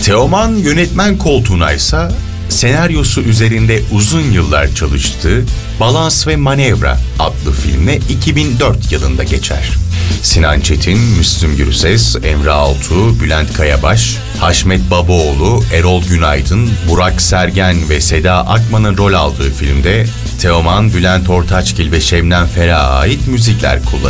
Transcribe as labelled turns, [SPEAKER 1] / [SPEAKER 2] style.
[SPEAKER 1] Teoman yönetmen koltuğunaysa senaryosu üzerinde uzun yıllar çalıştığı Balans ve Manevra adlı filmle 2004 yılında geçer. Sinan Çetin, Müslüm Gürses, Emre Altuğ, Bülent Kayabaş, Haşmet Babaoğlu, Erol Günaydın, Burak Sergen ve Seda Akman'ın rol aldığı filmde Teoman, Bülent Ortaçgil ve Şebnem Ferah'a ait müzikler kullanılır.